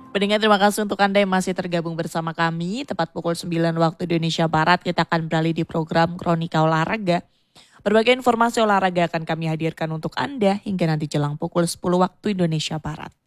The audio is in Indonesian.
Pendengar, terima kasih untuk Anda yang masih tergabung bersama kami. Tepat pukul 9 waktu Indonesia Barat, kita akan beralih di program Kronika Olahraga. Berbagai informasi olahraga akan kami hadirkan untuk Anda hingga nanti jelang pukul 10 waktu Indonesia Barat.